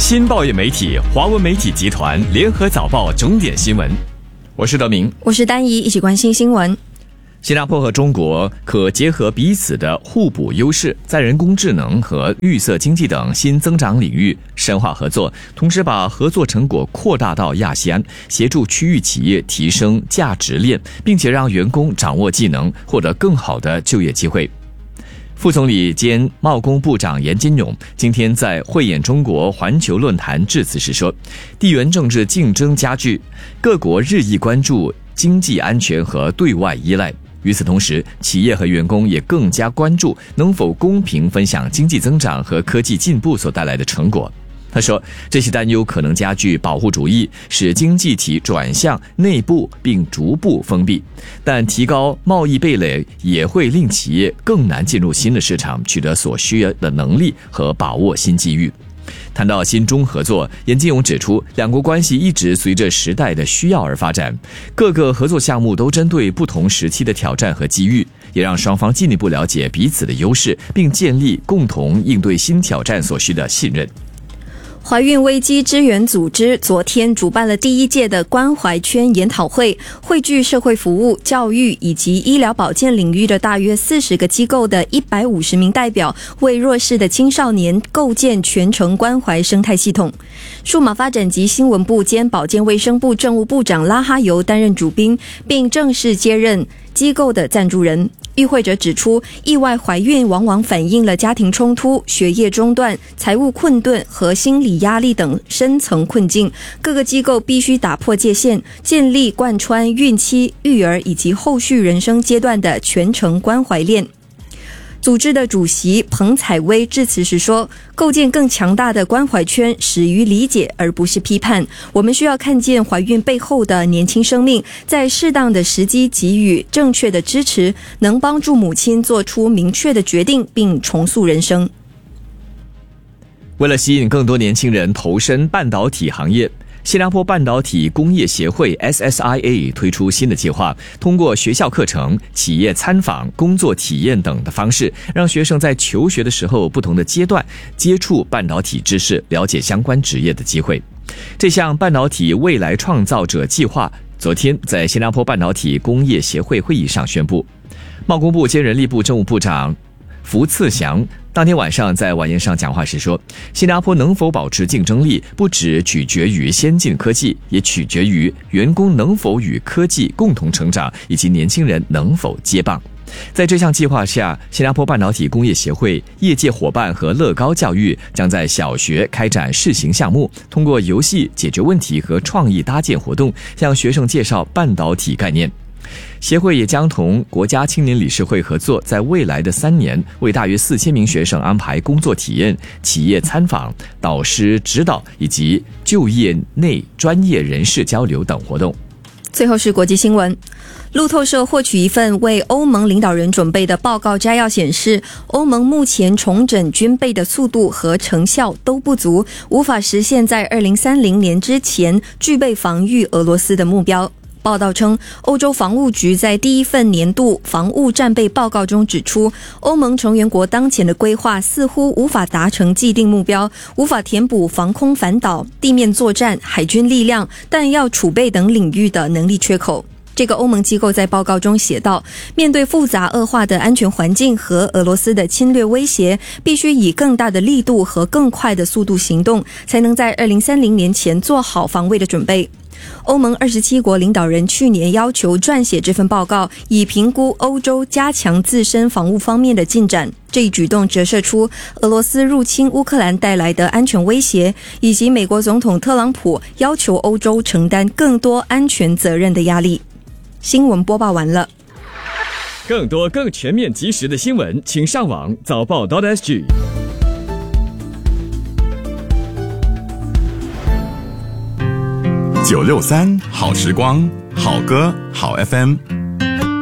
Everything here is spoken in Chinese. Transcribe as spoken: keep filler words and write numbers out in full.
新报业媒体华文媒体集团联合早报重点新闻，我是德明， 我是丹怡，一起关心新闻。 新加坡和中国可结合彼此的互补优势，在人工智能和绿色经济等新增长领域深化合作，同时把合作成果扩大到亚细安，协助区域企业提升价值链，并且让员工掌握技能，获得更好的就业机会。副总理兼贸工部长严金勇今天在汇演中国环球论坛致辞时说，地缘政治竞争加剧，各国日益关注经济安全和对外依赖。与此同时，企业和员工也更加关注能否公平分享经济增长和科技进步所带来的成果。他说，这些担忧可能加剧保护主义，使经济体转向内部并逐步封闭，但提高贸易壁垒也会令企业更难进入新的市场，取得所需的能力和把握新机遇。谈到新中合作，严金勇指出，两国关系一直随着时代的需要而发展，各个合作项目都针对不同时期的挑战和机遇，也让双方进一步了解彼此的优势，并建立共同应对新挑战所需的信任。 怀孕危机支援组织昨天主办了第一届的关怀圈研讨会，汇聚社会服务、教育以及医疗保健领域的大约四十个机构的一百五十名代表，为弱势的青少年构建全程关怀生态系统。数码发展及新闻部兼保健卫生部政务部长拉哈尤担任主宾，并正式接任机构的赞助人。与会者指出，意外怀孕往往反映了家庭冲突、学业中断、财务困顿和心理压力等深层困境。各个机构必须打破界限，建立贯穿孕期、育儿以及后续人生阶段的全程关怀链。组织的主席彭采薇致辞时说，构建更强大的关怀圈始于理解而不是批判，我们需要看见怀孕背后的年轻生命，在适当的时机给予正确的支持，能帮助母亲做出明确的决定并重塑人生。 为了吸引更多年轻人投身半导体行业，新加坡半导体工业协会 S S I A 推出新的计划，通过学校课程、企业参访、工作体验等的方式，让学生在求学的时候不同的阶段接触半导体知识，了解相关职业的机会。这项半导体未来创造者计划昨天在新加坡半导体工业协会会议上宣布。贸工部兼人力部政务部长福次祥当天晚上在晚宴上讲话时说，新加坡能否保持竞争力，不只取决于先进科技，也取决于员工能否与科技共同成长，以及年轻人能否接棒。在这项计划下，新加坡半导体工业协会、业界伙伴和乐高教育将在小学开展试行项目，通过游戏、解决问题和创意搭建活动，向学生介绍半导体概念。协会也将同国家青年理事会合作，在未来的三年为大约四千名学生安排工作体验、企业参访、导师指导以及就业内专业人士交流等活动。 最后是国际新闻。路透社获取一份为欧盟领导人准备的报告摘要显示，欧盟目前重整军备的速度和成效都不足，无法实现在二零三零年之前具备防御俄罗斯的目标。报道称，欧洲防务局在第一份年度防务战备报告中指出，欧盟成员国当前的规划似乎无法达成既定目标，无法填补防空反导、地面作战、海军力量、弹药储备等领域的能力缺口。这个欧盟机构在报告中写道，面对复杂恶化的安全环境和俄罗斯的侵略威胁，必须以更大的力度和更快的速度行动，才能在二零三零年前做好防卫的准备。欧盟二十七国领导人去年要求撰写这份报告，以评估欧洲加强自身防务方面的进展。这一举动折射出俄罗斯入侵乌克兰带来的安全威胁，以及美国总统特朗普要求欧洲承担更多安全责任的压力。新闻播报完了。 更多更全面及时的新闻，请上网早报 .sg。 九六三好时光，好歌好 F M。